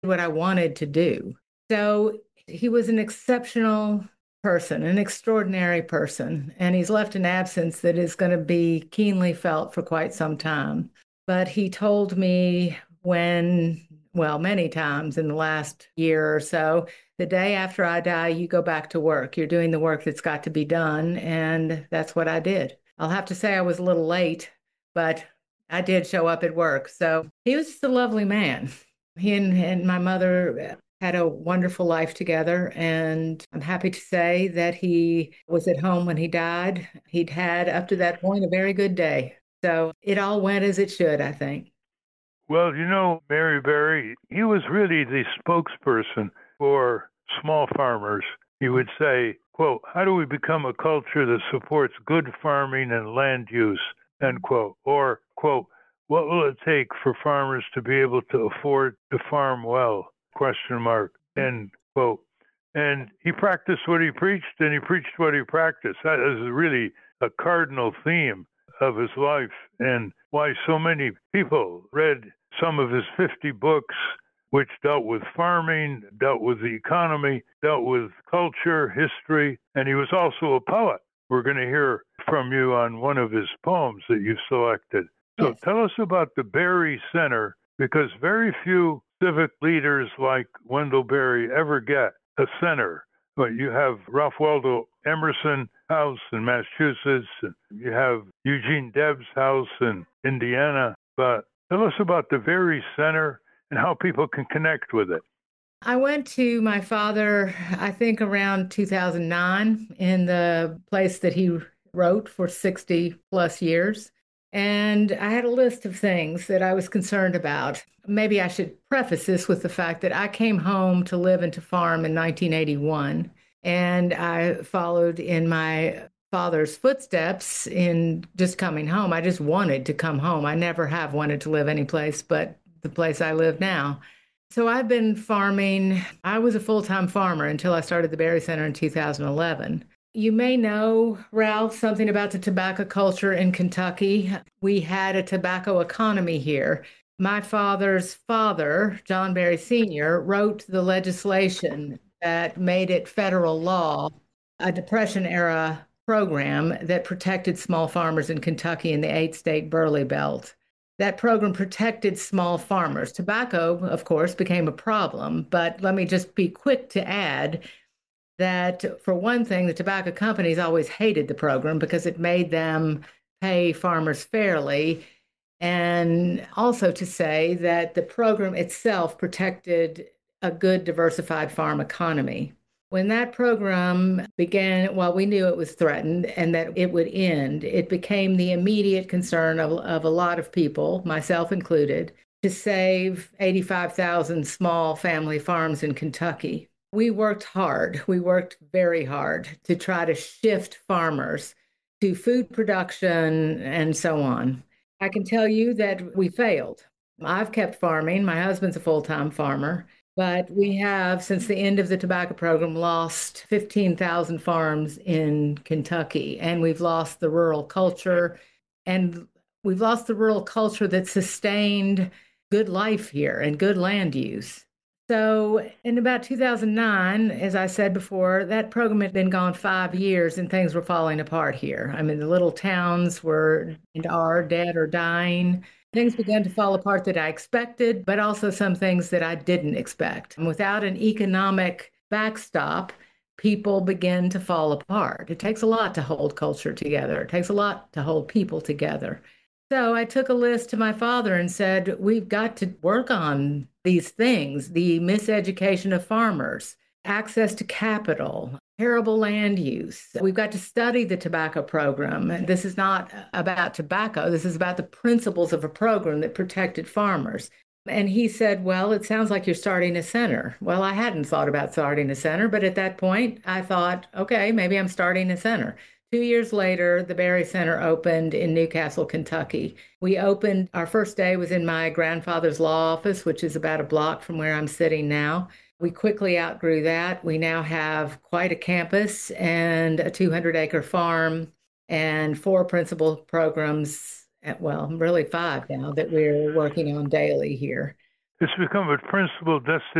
what I wanted to do. So he was an exceptional person, an extraordinary person, and he's left an absence that is going to be keenly felt for quite some time. But he told me many times in the last year or so, the day after I die, you go back to work. You're doing the work that's got to be done. And that's what I did. I'll have to say I was a little late, but I did show up at work. So he was just a lovely man. He and my mother had a wonderful life together. And I'm happy to say that he was at home when he died. He'd had, up to that point, a very good day. So it all went as it should, I think. Well, Mary Berry, he was really the spokesperson for small farmers. He would say, quote, how do we become a culture that supports good farming and land use, end quote, or, quote, what will it take for farmers to be able to afford to farm well, question mark, end quote. And he practiced what he preached and he preached what he practiced. That is really a cardinal theme of his life and why so many people read some of his 50 books, which dealt with farming, dealt with the economy, dealt with culture, history, and he was also a poet. We're going to hear from you on one of his poems that you've selected. So Yes. tell us about the Berry Center, because very few civic leaders like Wendell Berry ever get a center. But you have Ralph Waldo Emerson House in Massachusetts, and you have Eugene Debs House in Indiana. But tell us about the Berry Center and how people can connect with it. I went to my father, I think around 2009, in the place that he wrote for 60 plus years. And I had a list of things that I was concerned about. Maybe I should preface this with the fact that I came home to live and to farm in 1981, and I followed in my father's footsteps in just coming home. I just wanted to come home. I never have wanted to live any place but the place I live now. So I've been farming. I was a full-time farmer until I started the Berry Center in 2011. You may know, Ralph, something about the tobacco culture in Kentucky. We had a tobacco economy here. My father's father, John Berry Sr., wrote the legislation that made it federal law, a Depression era program that protected small farmers in Kentucky in the eight-state Burley Belt. That program protected small farmers. Tobacco, of course, became a problem, but let me just be quick to add that, for one thing, the tobacco companies always hated the program because it made them pay farmers fairly. And also to say that the program itself protected a good diversified farm economy. When that program began, while we knew it was threatened and that it would end, it became the immediate concern of a lot of people, myself included, to save 85,000 small family farms in Kentucky. We worked hard. We worked very hard to try to shift farmers to food production and so on. I can tell you that we failed. I've kept farming. My husband's a full-time farmer, but we have, since the end of the tobacco program, lost 15,000 farms in Kentucky, and we've lost the rural culture, and we've lost the rural culture that sustained good life here and good land use. So in about 2009, as I said before, that program had been gone 5 years and things were falling apart here. I mean, the little towns were and are dead or dying. Things began to fall apart that I expected, but also some things that I didn't expect. And without an economic backstop, people begin to fall apart. It takes a lot to hold culture together. It takes a lot to hold people together. So I took a list to my father and said, we've got to work on these things: the miseducation of farmers, access to capital, terrible land use. We've got to study the tobacco program. This is not about tobacco, this is about the principles of a program that protected farmers. And he said, well, it sounds like you're starting a center. Well, I hadn't thought about starting a center, but at that point, I thought, okay, maybe I'm starting a center. 2 years later, the Berry Center opened in Newcastle, Kentucky. We opened, our first day was in my grandfather's law office, which is about a block from where I'm sitting now. We quickly outgrew that. We now have quite a campus and a 200-acre farm and four principal programs, well, really five now, that we're working on daily here. It's become a principal destination